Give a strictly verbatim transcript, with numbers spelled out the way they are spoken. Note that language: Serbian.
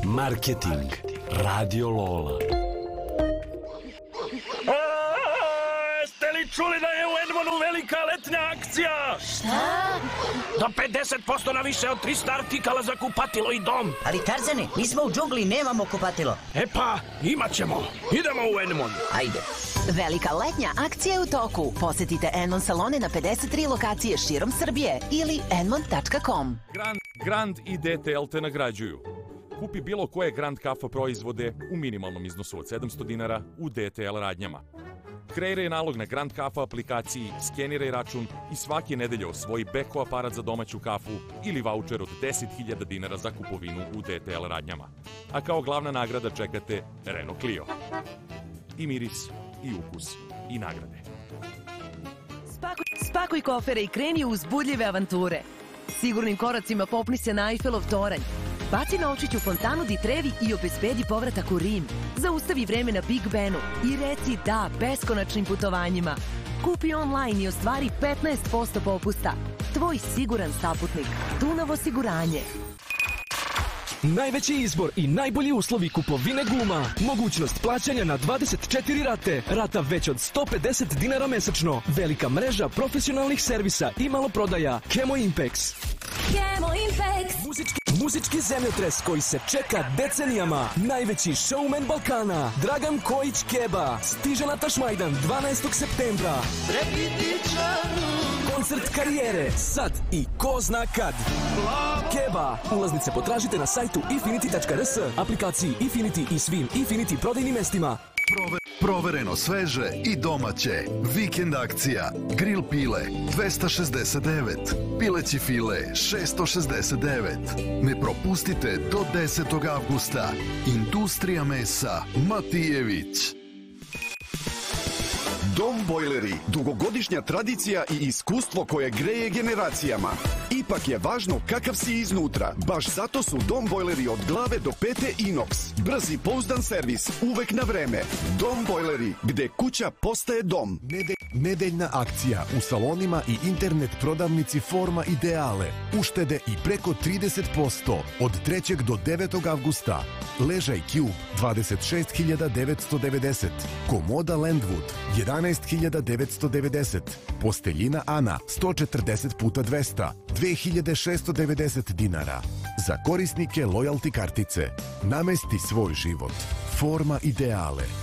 Marketing. Radio Lola. Ste li čuli da je u Edmonu velika letnja akcija? Šta? Do pedeset posto na više od trista artikala za kupatilo i dom. Ali Tarzane, mi smo u džungli, nemamo kupatilo. E pa, imat ćemo. Idemo u Edmon. Ajde. Velika letnja akcija je u toku. Posetite Edmon salone na pedeset tri lokacije širom Srbije ili edmon tačka com. Grand, Grand i D T L te nagrađuju. Kupi bilo koje Grand Kafa proizvode u minimalnom iznosu od sedamsto dinara u D T L radnjama. Kreiraj nalog na Grand Kafa aplikaciji, skeniraj račun i svake nedelje osvoji Beko aparat za domaću kafu ili vaučer od deset hiljada dinara za kupovinu u D T L radnjama. A kao glavna nagrada čekate Renault Clio. I miris, i ukus, i nagrade. Spakuj, spakuj kofere i kreni u uzbudljive avanture. Sigurnim koracima popni se na Eiffelov toranj. Baci novčić u fontanu di Trevi i obezbedi povratak u Rim. Zaustavi vreme na Big Benu i reci da beskonačnim putovanjima. Kupi online i ostvari petnaest posto popusta. Tvoj siguran saputnik. Dunav osiguranje. Najveći izbor i najbolji uslovi kupovine guma. Mogućnost plaćanja na dvadeset četiri rate. Rata već od sto pedeset dinara mesečno. Velika mreža profesionalnih servisa i maloprodaja. Kemo Impex. Kemo Impex. Muzički, muzički zemljotres koji se čeka decenijama. Najveći showman Balkana. Dragan Kojić Keba. Stiže na Tašmajdan dvanaestog septembra. Koncert karijere. Sad i ko zna kad. Keba. Ulaznice potražite na sajtu infinity tačka r s, aplikaciji Infinity i svim Infinity prodajnim mestima. Prove, provereno sveže i domaće. Vikend akcija. Grill pile dvesta šezdeset devet. Pileći file šesto šezdeset devet. Ne propustite do desetog avgusta. Industrija mesa Matijević. Dom bojleri, dugogodišnja tradicija i iskustvo koje greje generacijama. Ipak je važno kakav si iznutra. Baš zato su Dom bojleri od glave do pete inoks. Brzi, pouzdan servis, uvek na vreme. Dom bojleri, gde kuća postaje dom. Nede, nedeljna akcija u salonima i internet prodavnici Forma Ideale. Uštede i preko trideset posto od trećeg do devetog avgusta. Ležaj Cube dvadeset šest hiljada devetsto devedeset. Komoda Landwood jedanaest hiljada devetsto devedeset. Posteljina Ana sto četrdeset puta dvesta. dve hiljade šesto devedeset dinara. Za korisnike lojalty kartice. Namesti svoj život. Forma Ideale.